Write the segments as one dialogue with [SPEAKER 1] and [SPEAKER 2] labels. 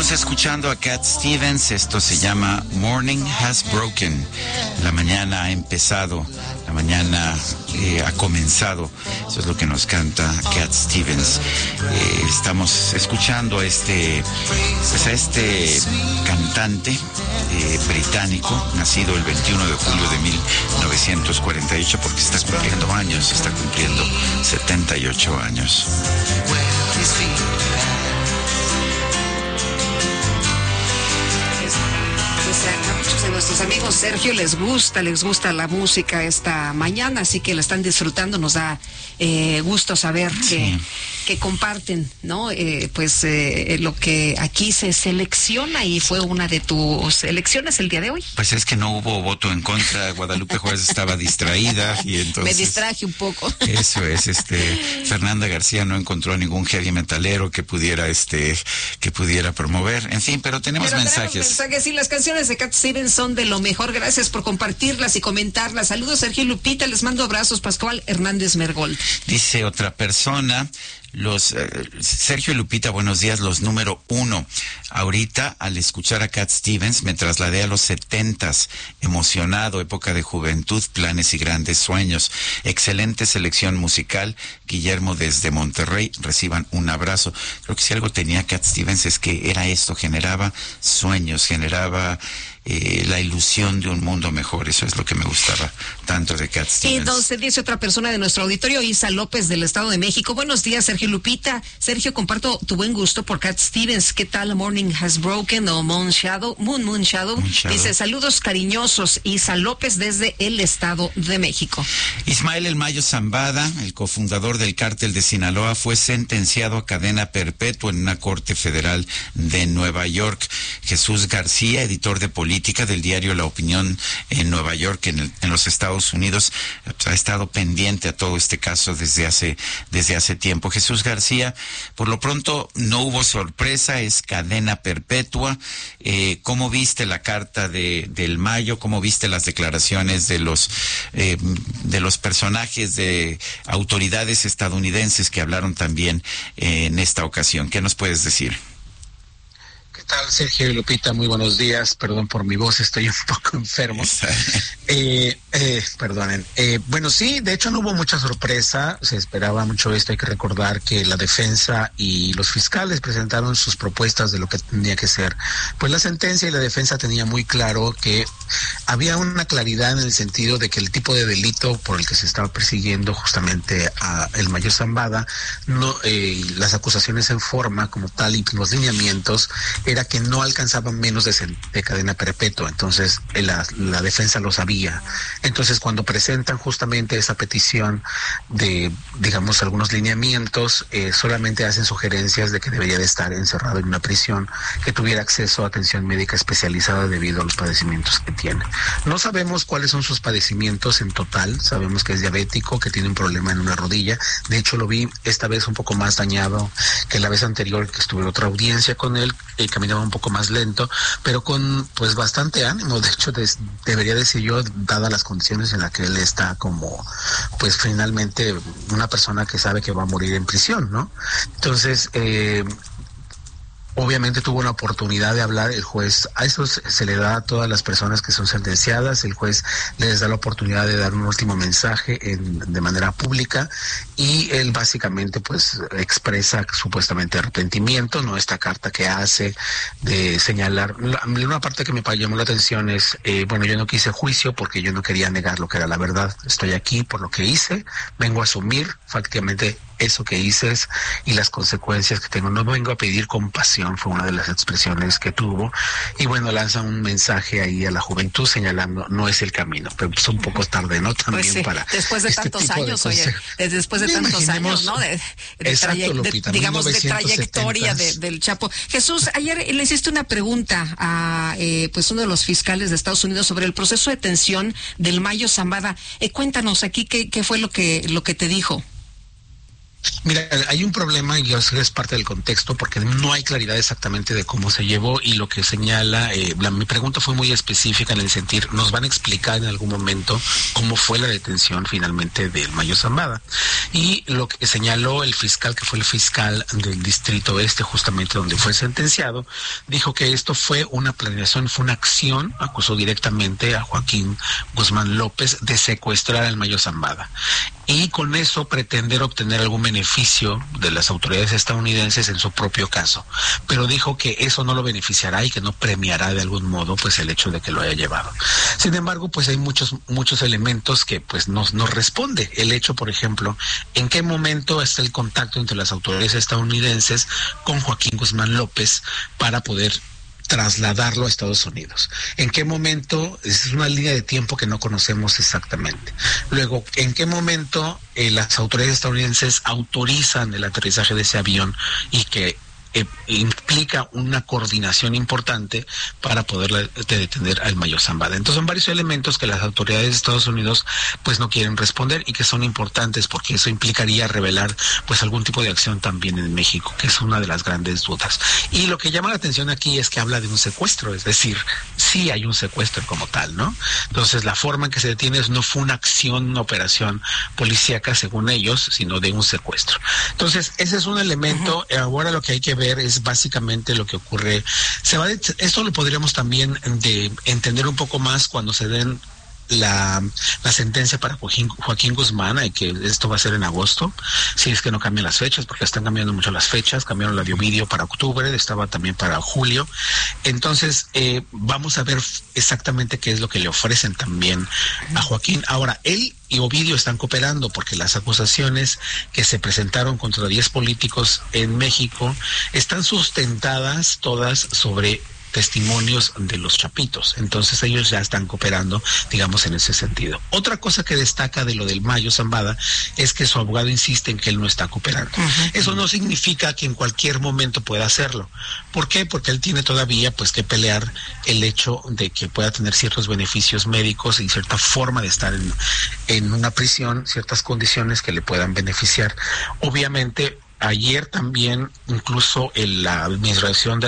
[SPEAKER 1] Estamos escuchando a Cat Stevens. Esto se llama Morning Has Broken. La mañana ha empezado, la mañana ha comenzado. Eso es lo que nos canta Cat Stevens. Estamos escuchando a este cantante británico, nacido el 21 de julio de 1948, porque está cumpliendo 78 años.
[SPEAKER 2] A muchos de nuestros amigos, Sergio, les gusta la música esta mañana, así que la están disfrutando. Nos da gusto saber que comparten, ¿no? Lo que aquí se selecciona, y fue una de tus elecciones el día de hoy.
[SPEAKER 1] Pues es que no hubo voto en contra. Guadalupe Juárez estaba distraída y entonces
[SPEAKER 2] me distraje un poco.
[SPEAKER 1] Eso es, Fernanda García no encontró ningún heavy metalero que pudiera promover. En fin, pero tenemos mensajes.
[SPEAKER 2] Sí, las canciones de Cat Stevens son de lo mejor. Gracias por compartirlas y comentarlas. Saludos, Sergio y Lupita, les mando abrazos. Pascual Hernández Mergol.
[SPEAKER 1] Dice otra persona, Sergio y Lupita, buenos días, los número 1. Ahorita, al escuchar a Cat Stevens, me trasladé a los 70s, emocionado, época de juventud, planes y grandes sueños. Excelente selección musical. Guillermo desde Monterrey, reciban un abrazo. Creo que si algo tenía Cat Stevens es que era esto, generaba sueños, generaba la ilusión de un mundo mejor. Eso es lo que me gustaba tanto de Cat Stevens.
[SPEAKER 2] Y entonces dice otra persona de nuestro auditorio, Isa López del Estado de México. Buenos días, Sergio Lupita. Sergio, comparto tu buen gusto por Cat Stevens. ¿Qué tal Morning Has Broken o Moon Shadow? Dice saludos cariñosos, Isa López desde el Estado de México.
[SPEAKER 1] Ismael El Mayo Zambada, el cofundador del cártel de Sinaloa, fue sentenciado a cadena perpetua en una corte federal de Nueva York. Jesús García, editor de política del diario La Opinión en Nueva York, en los Estados Unidos, ha estado pendiente a todo este caso desde hace tiempo. Jesús García, por lo pronto no hubo sorpresa, es cadena perpetua. ¿Cómo viste la carta del Mayo? ¿Cómo viste las declaraciones de los personajes de autoridades estadounidenses que hablaron también en esta ocasión? ¿Qué nos puedes decir?
[SPEAKER 3] ¿Qué tal, Sergio y Lupita? Muy buenos días. Perdón por mi voz, estoy un poco enfermo. Perdonen. Bueno, sí, de hecho no hubo mucha sorpresa, se esperaba mucho esto. Hay que recordar que la defensa y los fiscales presentaron sus propuestas de lo que tendría que ser. Pues la sentencia, y la defensa tenía muy claro que había una claridad en el sentido de que el tipo de delito por el que se estaba persiguiendo justamente a el Mayo Zambada, las acusaciones en forma como tal y los lineamientos era que no alcanzaban menos de cadena perpetua. Entonces la defensa lo sabía. Entonces cuando presentan justamente esa petición de, digamos, algunos lineamientos, solamente hacen sugerencias de que debería de estar encerrado en una prisión, que tuviera acceso a atención médica especializada debido a los padecimientos que tiene. No sabemos cuáles son sus padecimientos en total. Sabemos que es diabético, que tiene un problema en una rodilla. De hecho lo vi esta vez un poco más dañado que la vez anterior, que estuve en otra audiencia con él, caminaba un poco más lento, pero con pues bastante ánimo. De hecho, debería decir yo, dadas las condiciones en las que él está, como pues finalmente una persona que sabe que va a morir en prisión, ¿no? Entonces, obviamente tuvo una oportunidad de hablar el juez. A eso se le da a todas las personas que son sentenciadas. El juez les da la oportunidad de dar un último mensaje de manera pública, y él básicamente pues expresa supuestamente arrepentimiento, ¿no? Esta carta que hace de señalar, una parte que me llamó la atención es, bueno, yo no quise juicio porque yo no quería negar lo que era la verdad. Estoy aquí por lo que hice, vengo a asumir prácticamente eso que hice y las consecuencias que tengo. No vengo a pedir compasión, fue una de las expresiones que tuvo. Y bueno, lanza un mensaje ahí a la juventud señalando, no es el camino, pero pues un poco tarde, ¿no? También
[SPEAKER 2] pues sí,
[SPEAKER 3] para
[SPEAKER 2] después de tantos años, después de tantos años, ¿no? Digamos, de trayectoria del Chapo. Jesús, ayer le hiciste una pregunta a pues uno de los fiscales de Estados Unidos sobre el proceso de detención del Mayo Zambada. Cuéntanos aquí qué fue lo que te dijo.
[SPEAKER 3] Mira, hay un problema y eso es parte del contexto porque no hay claridad exactamente de cómo se llevó y lo que señala, mi pregunta fue muy específica en el sentido, nos van a explicar en algún momento cómo fue la detención finalmente del Mayo Zambada. Y lo que señaló el fiscal, que fue el fiscal del Distrito Este, justamente donde fue sentenciado, dijo que esto fue una planeación, fue una acción, acusó directamente a Joaquín Guzmán López de secuestrar al Mayo Zambada. Y con eso pretender obtener algún beneficio de las autoridades estadounidenses en su propio caso. Pero dijo que eso no lo beneficiará y que no premiará de algún modo pues el hecho de que lo haya llevado. Sin embargo, pues hay muchos elementos que pues nos responde. El hecho, por ejemplo, en qué momento está el contacto entre las autoridades estadounidenses con Joaquín Guzmán López para poder trasladarlo a Estados Unidos. ¿En qué momento? Es una línea de tiempo que no conocemos exactamente. Luego, ¿en qué momento las autoridades estadounidenses autorizan el aterrizaje de ese avión y que implica una coordinación importante para poder detener al Mayo Zambada? Entonces son varios elementos que las autoridades de Estados Unidos pues no quieren responder y que son importantes porque eso implicaría revelar pues algún tipo de acción también en México, que es una de las grandes dudas. Y lo que llama la atención aquí es que habla de un secuestro, es decir, sí hay un secuestro como tal, ¿no? Entonces la forma en que se detiene no fue una acción, una operación policíaca según ellos, sino de un secuestro. Entonces ese es un elemento. Ahora lo que hay que ver es básicamente lo que ocurre. Esto lo podríamos también de entender un poco más cuando se den la sentencia para Joaquín Guzmán, y que esto va a ser en agosto, si es que no cambian las fechas, porque están cambiando mucho las fechas. Cambiaron la de Ovidio para octubre, estaba también para julio. Entonces vamos a ver exactamente qué es lo que le ofrecen también a Joaquín. Ahora, él y Ovidio están cooperando porque las acusaciones que se presentaron contra 10 políticos en México están sustentadas todas sobre testimonios de los chapitos. Entonces ellos ya están cooperando, digamos, en ese sentido. Otra cosa que destaca de lo del Mayo Zambada es que su abogado insiste en que él no está cooperando. Eso no significa que en cualquier momento pueda hacerlo. ¿Por qué? Porque él tiene todavía pues que pelear el hecho de que pueda tener ciertos beneficios médicos y cierta forma de estar en una prisión, ciertas condiciones que le puedan beneficiar. Obviamente, ayer también, incluso la administrador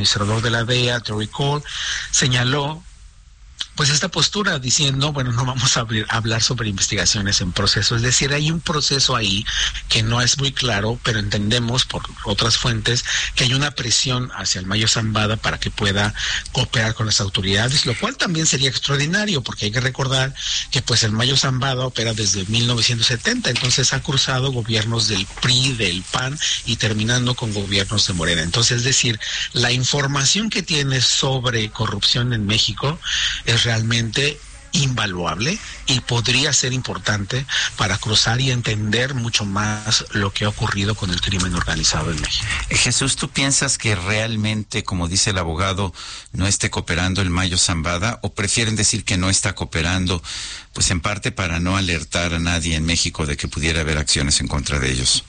[SPEAKER 3] de la DEA, Terry Cole, señaló pues esta postura diciendo, bueno, no vamos a hablar sobre investigaciones en proceso. Es decir, hay un proceso ahí que no es muy claro, pero entendemos por otras fuentes que hay una presión hacia el Mayo Zambada para que pueda cooperar con las autoridades, lo cual también sería extraordinario, porque hay que recordar que pues el Mayo Zambada opera desde 1970, entonces ha cruzado gobiernos del PRI, del PAN y terminando con gobiernos de Morena. Entonces, es decir, la información que tiene sobre corrupción en México es realmente invaluable y podría ser importante para cruzar y entender mucho más lo que ha ocurrido con el crimen organizado en México.
[SPEAKER 1] Jesús, ¿tú piensas que realmente, como dice el abogado, no esté cooperando el Mayo Zambada, o prefieren decir que no está cooperando, pues en parte para no alertar a nadie en México de que pudiera haber acciones en contra de ellos?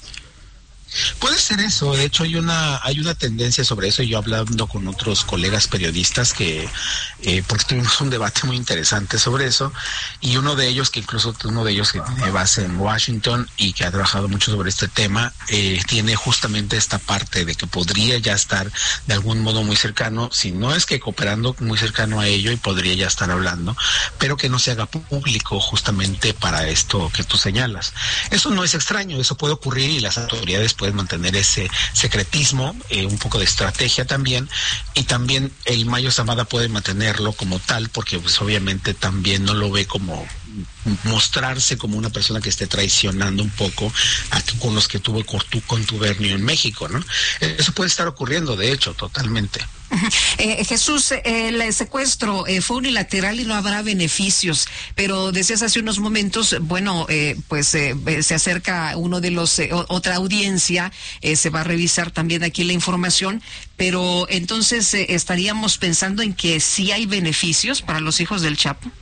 [SPEAKER 3] Puede ser eso. De hecho hay una tendencia sobre eso. Yo hablando con otros colegas periodistas porque tuvimos un debate muy interesante sobre eso, y uno de ellos que tiene base en Washington y que ha trabajado mucho sobre este tema, tiene justamente esta parte de que podría ya estar de algún modo muy cercano, si no es que cooperando, muy cercano a ello, y podría ya estar hablando, pero que no se haga público justamente para esto que tú señalas. Eso no es extraño, eso puede ocurrir y las autoridades pueden mantener ese secretismo, un poco de estrategia también, y también el Mayo Zambada puede mantenerlo como tal, porque pues obviamente también no lo ve como mostrarse como una persona que esté traicionando un poco con los que tuvo contubernio en México, ¿no? Eso puede estar ocurriendo, de hecho, totalmente.
[SPEAKER 2] Jesús, el secuestro fue unilateral y no habrá beneficios, pero decías hace unos momentos, bueno, se acerca uno de los, otra audiencia, se va a revisar también aquí la información, pero entonces estaríamos pensando en que sí hay beneficios para los hijos del Chapo.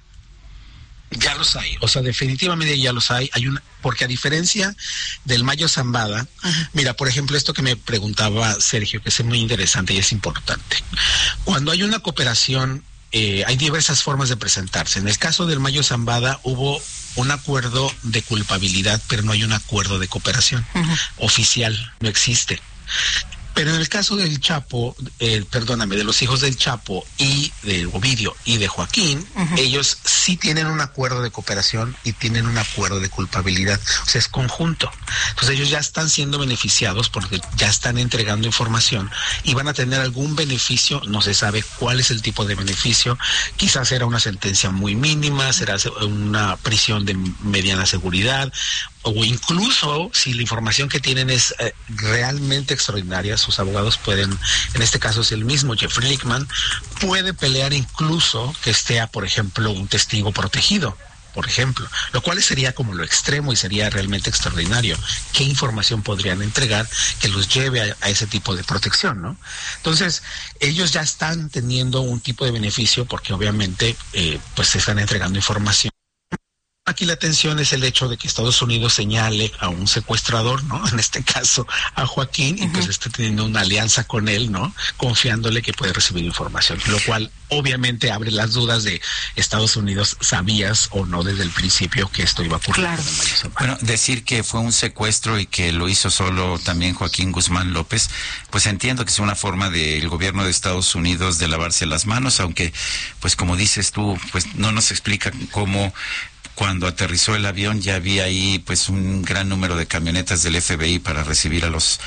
[SPEAKER 3] Ya los hay, o sea, definitivamente ya los hay. Porque a diferencia del Mayo Zambada, mira, por ejemplo, esto que me preguntaba Sergio, que es muy interesante y es importante. Cuando hay una cooperación hay diversas formas de presentarse. En el caso del Mayo Zambada hubo un acuerdo de culpabilidad, pero no hay un acuerdo de cooperación oficial, no existe. Pero en el caso del Chapo, de los hijos del Chapo y de Ovidio y de Joaquín, ellos sí tienen un acuerdo de cooperación y tienen un acuerdo de culpabilidad, o sea, es conjunto. Entonces ellos ya están siendo beneficiados porque ya están entregando información y van a tener algún beneficio, no se sabe cuál es el tipo de beneficio, quizás será una sentencia muy mínima, será una prisión de mediana seguridad, o incluso si la información que tienen es realmente extraordinaria, sus abogados pueden, en este caso es el mismo Jeffrey Lichtman, puede pelear incluso que esté, por ejemplo, un testigo protegido, por ejemplo, lo cual sería como lo extremo y sería realmente extraordinario. ¿Qué información podrían entregar que los lleve a ese tipo de protección, no? Entonces, ellos ya están teniendo un tipo de beneficio porque obviamente pues se están entregando información. Aquí la atención es el hecho de que Estados Unidos señale a un secuestrador, ¿no? En este caso a Joaquín, y pues está teniendo una alianza con él, ¿no? Confiándole que puede recibir información, lo cual obviamente abre las dudas de Estados Unidos, ¿sabías o no desde el principio que esto iba a ocurrir?
[SPEAKER 2] Claro.
[SPEAKER 1] Bueno, decir que fue un secuestro y que lo hizo solo también Joaquín Guzmán López, pues entiendo que es una forma del gobierno de Estados Unidos de lavarse las manos, aunque, pues como dices tú, pues no nos explica cómo cuando aterrizó el avión ya había ahí pues un gran número de camionetas del FBI para recibir a los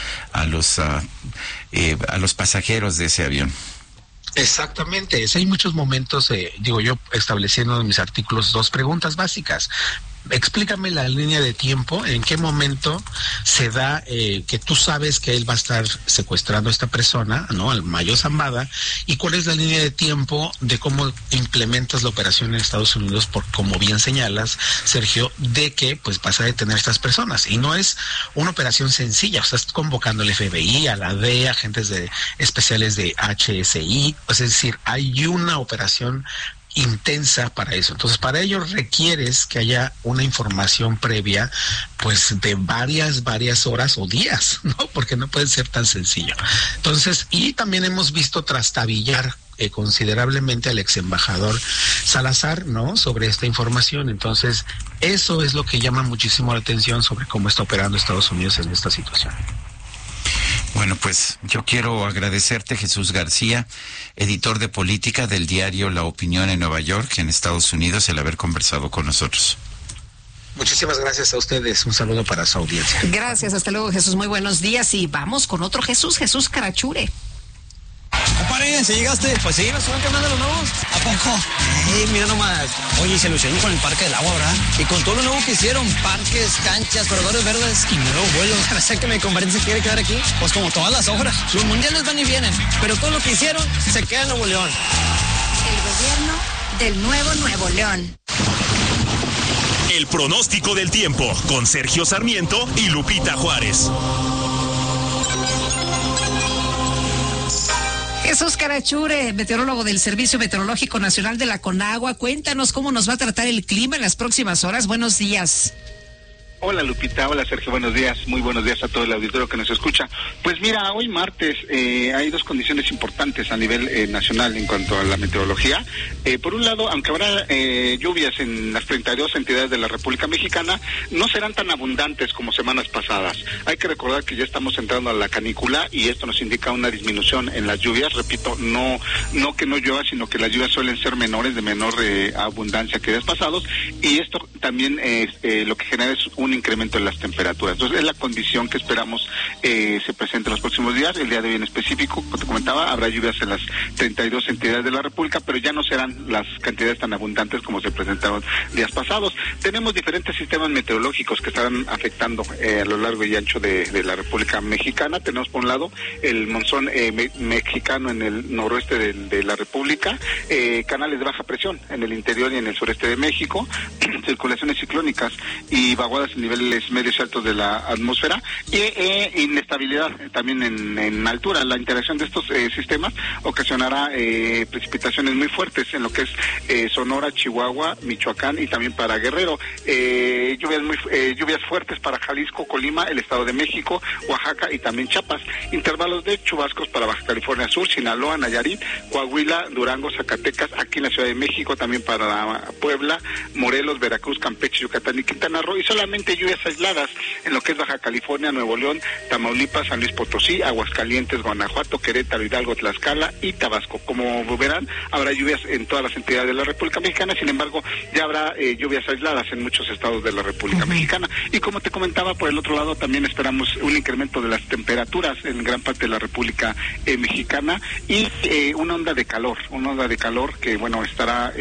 [SPEAKER 1] pasajeros de ese avión.
[SPEAKER 3] Exactamente, hay muchos momentos, yo estableciendo en mis artículos 2 preguntas básicas. Explícame la línea de tiempo, en qué momento se da que tú sabes que él va a estar secuestrando a esta persona, ¿no? Al Mayo Zambada, y cuál es la línea de tiempo de cómo implementas la operación en Estados Unidos, por como bien señalas, Sergio, de que pues vas a detener a estas personas. Y no es una operación sencilla, o sea, estás convocando al FBI, a la DEA, agentes especiales de HSI, es decir, hay una operación intensa para eso. Entonces, para ello requieres que haya una información previa, pues de varias horas o días, ¿no? Porque no puede ser tan sencillo. Entonces, y también hemos visto trastabillar considerablemente al ex embajador Salazar, ¿no? Sobre esta información. Entonces, eso es lo que llama muchísimo la atención sobre cómo está operando Estados Unidos en esta situación.
[SPEAKER 1] Bueno, pues yo quiero agradecerte, Jesús García, editor de política del diario La Opinión en Nueva York, en Estados Unidos, el haber conversado con nosotros.
[SPEAKER 3] Muchísimas gracias a ustedes. Un saludo para su audiencia.
[SPEAKER 2] Gracias, hasta luego, Jesús. Muy buenos días y vamos con otro Jesús Carachure.
[SPEAKER 4] Compadre, ¿sí llegaste? Pues sí, me suben que mandan los nuevos. ¿A poco? Mira nomás. Oye, se lucieron con el Parque del Agua, ¿verdad? Y con todo lo nuevo que hicieron, parques, canchas, corredores verdes y nuevos vuelos. ¿O sea que mi compadre se quiere quedar aquí? Pues como todas las obras. Los mundiales van y vienen, pero todo lo que hicieron se queda en Nuevo León.
[SPEAKER 5] El gobierno del Nuevo León.
[SPEAKER 6] El pronóstico del tiempo con Sergio Sarmiento y Lupita Juárez.
[SPEAKER 2] Jesús Carachure, meteorólogo del Servicio Meteorológico Nacional de la Conagua, cuéntanos cómo nos va a tratar el clima en las próximas horas. Buenos días.
[SPEAKER 7] Hola Lupita, hola Sergio, buenos días, muy buenos días a todo el auditorio que nos escucha. Pues mira, hoy martes hay dos condiciones importantes a nivel nacional en cuanto a la meteorología. Por un lado, aunque habrá lluvias en las 32 entidades de la República Mexicana, no serán tan abundantes como semanas pasadas. Hay que recordar que ya estamos entrando a la canícula y esto nos indica una disminución en las lluvias. Repito, no que no llueva, sino que las lluvias suelen ser menores, de menor abundancia que días pasados, y esto también lo que genera es un incremento en las temperaturas. Entonces es la condición que esperamos se presente en los próximos días. El día de hoy en específico, como te comentaba, habrá lluvias en las 32 entidades de la República, pero ya no serán las cantidades tan abundantes como se presentaron días pasados. Tenemos diferentes sistemas meteorológicos que estarán afectando a lo largo y ancho de la República Mexicana. Tenemos por un lado el monzón mexicano en el noroeste de la República, canales de baja presión en el interior y en el sureste de México, circulando circulaciones ciclónicas y vaguadas en niveles medios y altos de la atmósfera, y inestabilidad también en altura. La interacción de estos sistemas ocasionará precipitaciones muy fuertes en lo que es Sonora, Chihuahua, Michoacán y también para Guerrero. Lluvias fuertes para Jalisco, Colima, el Estado de México, Oaxaca y también Chiapas. Intervalos de chubascos para Baja California Sur, Sinaloa, Nayarit, Coahuila, Durango, Zacatecas, aquí en la Ciudad de México, también para Puebla, Morelos, Veracruz, Campeche, Yucatán y Quintana Roo, y solamente lluvias aisladas en lo que es Baja California, Nuevo León, Tamaulipas, San Luis Potosí, Aguascalientes, Guanajuato, Querétaro, Hidalgo, Tlaxcala y Tabasco. Como verán, habrá lluvias en todas las entidades de la República Mexicana, sin embargo, ya habrá lluvias aisladas en muchos estados de la República Mexicana. Y como te comentaba, por el otro lado también esperamos un incremento de las temperaturas en gran parte de la República Mexicana y una onda de calor que, bueno, estará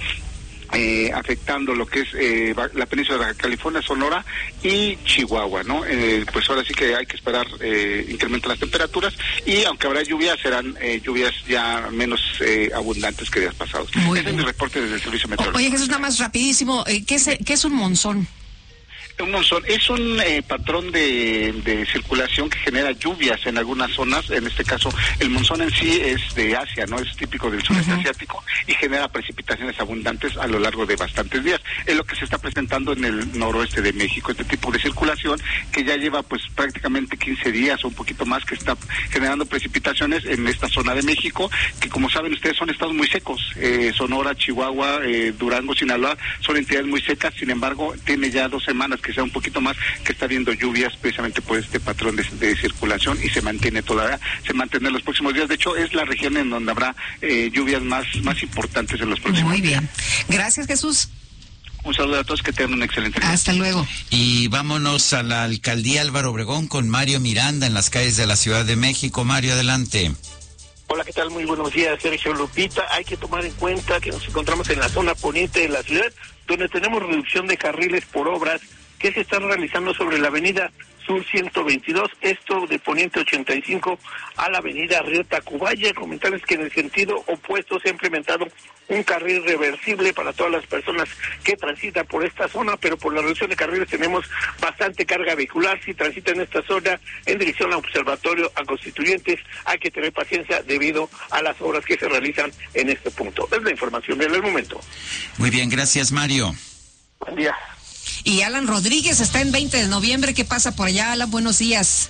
[SPEAKER 7] afectando lo que es la península de Baja California, Sonora y Chihuahua, ¿no? Pues ahora sí que hay que esperar incremento de las temperaturas, y aunque habrá lluvias, serán lluvias ya menos abundantes que días pasados. Ese es mi reporte desde el Servicio Meteorológico.
[SPEAKER 2] Oye, Jesús, nada más rapidísimo, ¿qué es un monzón?
[SPEAKER 7] Un monzón es un patrón de circulación que genera lluvias en algunas zonas. En este caso, el monzón en sí es de Asia, ¿no? Es típico del sureste asiático y genera precipitaciones abundantes a lo largo de bastantes días. Es lo que se está presentando en el noroeste de México, este tipo de circulación que ya lleva pues prácticamente 15 días o un poquito más, que está generando precipitaciones en esta zona de México, que como saben ustedes son estados muy secos. Sonora, Chihuahua, Durango, Sinaloa son entidades muy secas. Sin embargo, tiene ya 2 semanas, que sea un poquito más, que está habiendo lluvias precisamente por este patrón de circulación, y se mantendrá los próximos días. De hecho, es la región en donde habrá lluvias más importantes en los próximos días. Muy bien.
[SPEAKER 2] Gracias, Jesús.
[SPEAKER 7] Un saludo a todos, que tengan un excelente día.
[SPEAKER 2] Hasta luego.
[SPEAKER 1] Y vámonos a la alcaldía Álvaro Obregón con Mario Miranda en las calles de la Ciudad de México. Mario, adelante.
[SPEAKER 5] Hola, ¿qué tal? Muy buenos días, Sergio, Lupita. Hay que tomar en cuenta que nos encontramos en la zona poniente de la ciudad, donde tenemos reducción de carriles por obras que se están realizando sobre la avenida Sur 122, esto de Poniente 85 a la avenida Río Tacubaya. Comentarles que en el sentido opuesto se ha implementado un carril reversible para todas las personas que transitan por esta zona, pero por la reducción de carriles tenemos bastante carga vehicular. Si transitan en esta zona en dirección a Observatorio, a Constituyentes, hay que tener paciencia debido a las obras que se realizan en este punto. Es la información del momento.
[SPEAKER 1] Muy bien, gracias, Mario.
[SPEAKER 5] Buen día.
[SPEAKER 2] Y Alan Rodríguez está en 20 de noviembre. ¿Qué pasa por allá, Alan? Buenos días.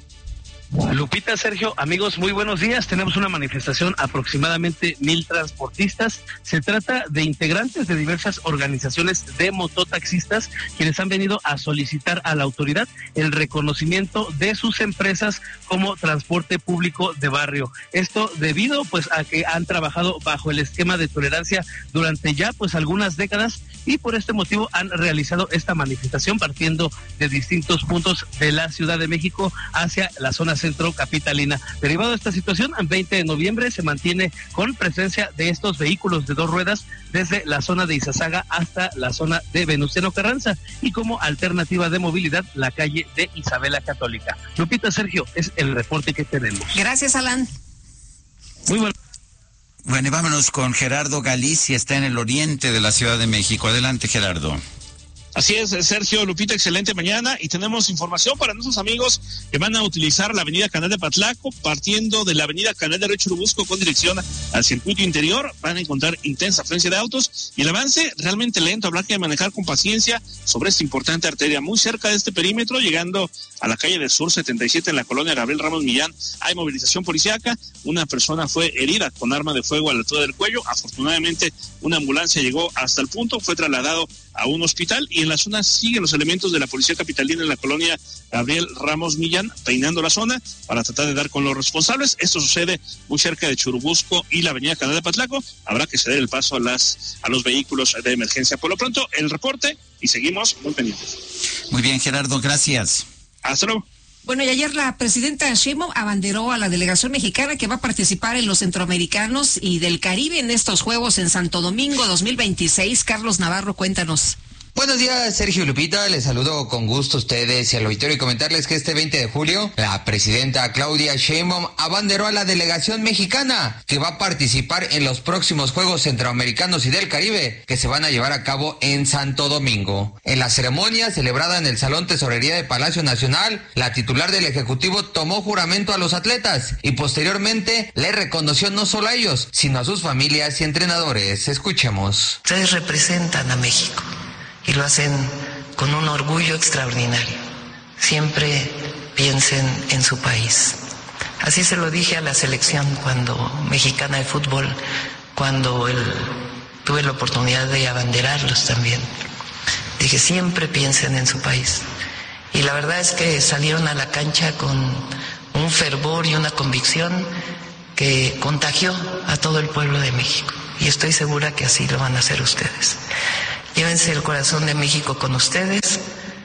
[SPEAKER 8] Lupita, Sergio, amigos, muy buenos días. Tenemos una manifestación, aproximadamente 1,000 transportistas. Se trata de integrantes de diversas organizaciones de mototaxistas, quienes han venido a solicitar a la autoridad el reconocimiento de sus empresas como transporte público de barrio. Esto debido pues a que han trabajado bajo el esquema de tolerancia durante ya pues algunas décadas, y por este motivo han realizado esta manifestación partiendo de distintos puntos de la Ciudad de México hacia la zona centro capitalina. Derivado de esta situación, el 20 de noviembre se mantiene con presencia de estos vehículos de 2 ruedas desde la zona de Izazaga hasta la zona de Venustiano Carranza, y como alternativa de movilidad la calle de Isabela Católica. Lupita, Sergio, es el reporte que tenemos.
[SPEAKER 2] Gracias, Alan.
[SPEAKER 8] Muy bueno.
[SPEAKER 1] Bueno, y vámonos con Gerardo Galicia, está en el oriente de la Ciudad de México. Adelante, Gerardo.
[SPEAKER 9] Así es, Sergio, Lupita, excelente mañana, y tenemos información para nuestros amigos que van a utilizar la avenida Canal de Patlaco, partiendo de la avenida Canal de Río Churubusco con dirección al circuito interior. Van a encontrar intensa afluencia de autos y el avance realmente lento. Habrá que manejar con paciencia sobre esta importante arteria. Muy cerca de este perímetro, llegando a la calle del Sur 77 en la colonia Gabriel Ramos Millán, hay movilización policíaca. Una persona fue herida con arma de fuego a la altura del cuello. Afortunadamente, una ambulancia llegó hasta el punto, fue trasladado a un hospital, y en la zona siguen los elementos de la policía capitalina en la colonia Gabriel Ramos Millán, peinando la zona para tratar de dar con los responsables. Esto sucede muy cerca de Churubusco y la avenida Canal de Patlaco. Habrá que ceder el paso a los vehículos de emergencia. Por lo pronto, el reporte, y seguimos muy pendientes.
[SPEAKER 1] Muy bien, Gerardo, gracias.
[SPEAKER 9] Hasta luego.
[SPEAKER 2] Bueno, y ayer la presidenta Sheinbaum abanderó a la delegación mexicana que va a participar en los Centroamericanos y del Caribe en estos Juegos en Santo Domingo 2026. Carlos Navarro, cuéntanos.
[SPEAKER 10] Buenos días, Sergio Lupita. Les saludo con gusto a ustedes y al auditorio y comentarles que este 20 de julio la presidenta Claudia Sheinbaum abanderó a la delegación mexicana que va a participar en los próximos Juegos Centroamericanos y del Caribe que se van a llevar a cabo en Santo Domingo. En la ceremonia celebrada en el Salón Tesorería de Palacio Nacional, la titular del Ejecutivo tomó juramento a los atletas y posteriormente le reconoció no solo a ellos, sino a sus familias y entrenadores. Escuchemos.
[SPEAKER 11] Ustedes representan a México y lo hacen con un orgullo extraordinario. Siempre piensen en su país. Así se lo dije a la selección mexicana de fútbol, cuando tuve la oportunidad de abanderarlos también. Dije, siempre piensen en su país. Y la verdad es que salieron a la cancha con un fervor y una convicción que contagió a todo el pueblo de México. Y estoy segura que así lo van a hacer ustedes. Llévense el corazón de México con ustedes,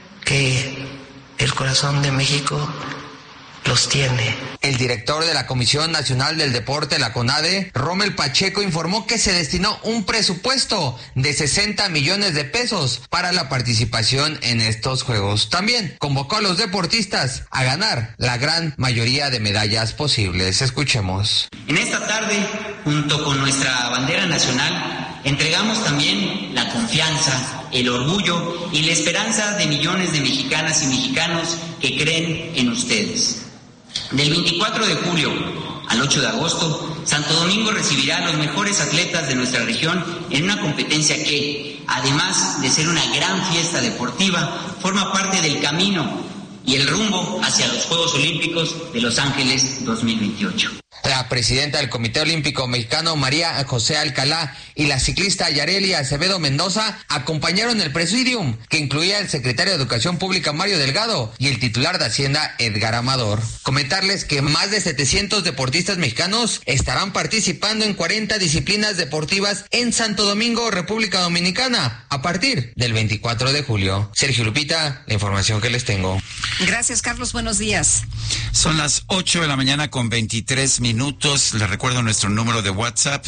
[SPEAKER 11] que el corazón de México los tiene.
[SPEAKER 10] El director de la Comisión Nacional del Deporte, la CONADE, Rommel Pacheco, informó que se destinó un presupuesto de 60 millones de pesos para la participación en estos Juegos. También convocó a los deportistas a ganar la gran mayoría de medallas posibles. Escuchemos.
[SPEAKER 12] En esta tarde, junto con nuestra bandera nacional, entregamos también la confianza, el orgullo y la esperanza de millones de mexicanas y mexicanos que creen en ustedes. Del 24 de julio al 8 de agosto, Santo Domingo recibirá a los mejores atletas de nuestra región en una competencia que, además de ser una gran fiesta deportiva, forma parte del camino y el rumbo hacia los Juegos Olímpicos de Los Ángeles 2028.
[SPEAKER 10] La presidenta del Comité Olímpico Mexicano, María José Alcalá, y la ciclista Yareli Acevedo Mendoza acompañaron el presidium, que incluía el secretario de Educación Pública, Mario Delgado, y el titular de Hacienda, Edgar Amador. Comentarles que más de 700 deportistas mexicanos estarán participando en 40 disciplinas deportivas en Santo Domingo, República Dominicana, a partir del 24 de julio. Sergio Lupita, la información que les tengo.
[SPEAKER 2] Gracias, Carlos. Buenos días.
[SPEAKER 1] Son las 8 de la mañana con 23 minutos. Les recuerdo nuestro número de WhatsApp,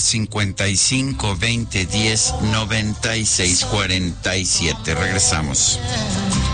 [SPEAKER 1] 55 20 10 96 47. Regresamos.